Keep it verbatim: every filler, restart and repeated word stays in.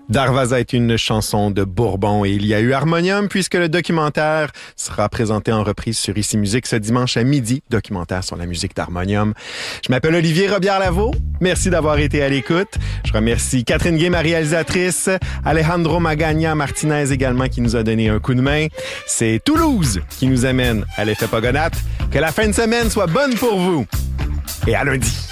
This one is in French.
Darvaza est une chanson de Bourbon et il y a eu Harmonium puisque le documentaire sera présenté en reprise sur Ici Musique ce dimanche à midi. Documentaire sur la musique d'Harmonium. Je m'appelle Olivier Robillard-Lavaux. Merci d'avoir été à l'écoute. Je remercie Catherine Gay, ma réalisatrice, Alejandro Magagna Martinez également qui nous a donné un coup de main. C'est Toulouse qui nous amène à l'effet Pogonat. Que la fin de semaine soit bonne pour vous et à lundi.